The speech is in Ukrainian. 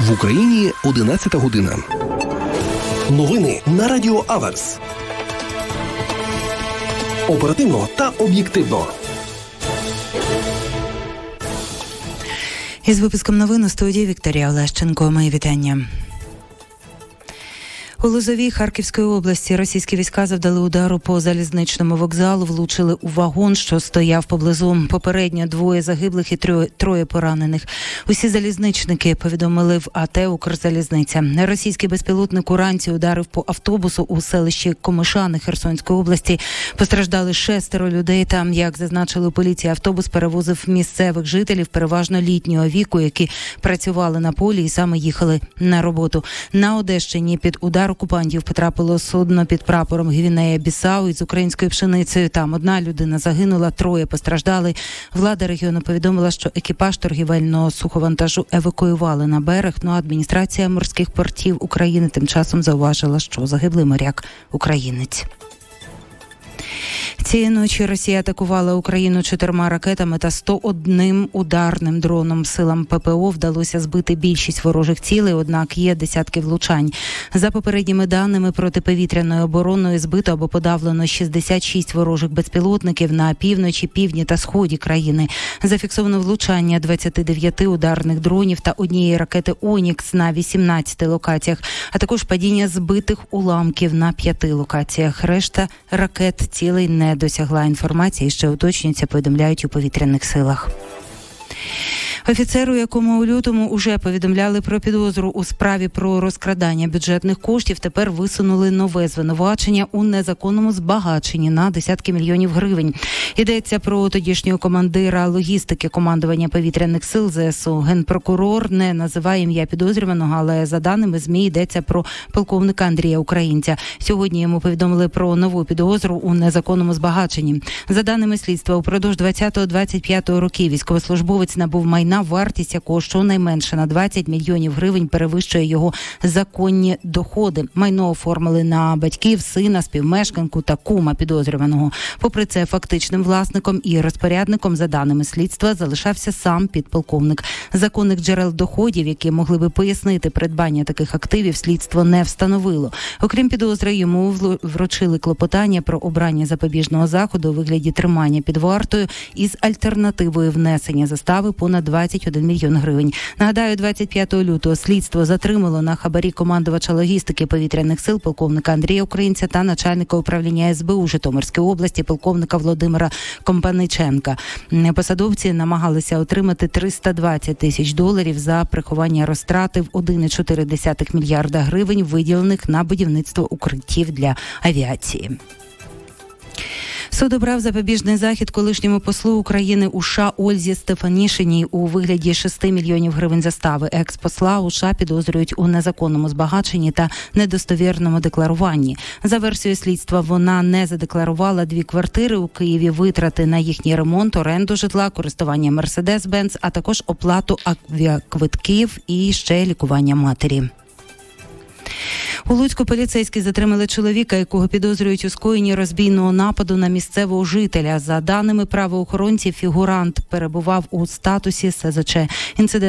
В Україні 11 година. Новини на Радіо Аверс. Оперативно та об'єктивно. Із випуском новин у студії Вікторія Олещенко. Мої вітання. У Лозовій Харківської області російські війська завдали удару по залізничному вокзалу, влучили у вагон, що стояв поблизу. Попередньо 2 загиблих і 3 поранених. Усі залізничники повідомили в АТ «Укрзалізниця». Російський безпілотник уранці ударив по автобусу у селищі Комишани Херсонської області. Постраждали 6 людей. Там, як зазначили у поліції, автобус перевозив місцевих жителів, переважно літнього віку, які працювали на полі і саме їхали на роботу. На Одещині під удар окупантів потрапило судно під прапором Гвінея-Бісау із українською пшеницею. Там 1 людина загинула, 3 постраждали. Влада регіону повідомила, що екіпаж торгівельного суховантажу евакуювали на берег. Адміністрація морських портів України тим часом зауважила, що загиблий моряк – українець. Цієї ночі Росія атакувала Україну 4 ракетами та 101 ударним дроном. Силам ППО вдалося збити більшість ворожих цілей, однак є десятки влучань. За попередніми даними, протиповітряною обороною збито або подавлено 66 ворожих безпілотників на півночі, півдні та сході країни. Зафіксовано влучання 29 ударних дронів та 1 ракети «Онікс» на 18 локаціях, а також падіння збитих уламків на 5 локаціях. Решта ракет цілей не досягла. Інформації ще уточнюється, повідомляють у повітряних силах. Офіцеру, якому у лютому уже повідомляли про підозру у справі про розкрадання бюджетних коштів, тепер висунули нове звинувачення у незаконному збагаченні на десятки мільйонів гривень. Йдеться про тодішнього командира логістики командування повітряних сил ЗСУ. Генпрокурор не називає ім'я підозрюваного, але за даними ЗМІ йдеться про полковника Андрія Українця. Сьогодні йому повідомили про нову підозру у незаконному збагаченні. За даними слідства, упродовж 20-25 років військовослужбовець набув майна, вартість якого щонайменше на 20 мільйонів гривень перевищує його законні доходи. Майно оформили на батьків, сина, співмешканку та кума підозрюваного. Попри це, фактичним власником і розпорядником, за даними слідства, залишався сам підполковник. Законних джерел доходів, які могли би пояснити придбання таких активів, слідство не встановило. Окрім підозри, йому вручили клопотання про обрання запобіжного заходу у вигляді тримання під вартою із альтернативою внесення застави понад 21 мільйон гривень. Нагадаю, 25 лютого слідство затримало на хабарі командувача логістики повітряних сил полковника Андрія Українця та начальника управління СБУ Житомирської області полковника Володимира Компаниченка. Посадовці намагалися отримати $320 тисяч за приховання розтрати в 1,4 мільярда гривень, виділених на будівництво укриттів для авіації. Суд обрав запобіжний захід колишньому послу України у США Ользі Стефанішиній у вигляді 6 мільйонів гривень застави. Екс-посла у США підозрюють у незаконному збагаченні та недостовірному декларуванні. За версією слідства, вона не задекларувала 2 квартири у Києві, витрати на їхній ремонт, оренду житла, користування Мерседес-Бенц, а також оплату авіаквитків і ще лікування матері. У Луцьку поліцейські затримали чоловіка, якого підозрюють у скоєнні розбійного нападу на місцевого жителя. За даними правоохоронців, фігурант перебував у статусі СЗЧ. Інцидент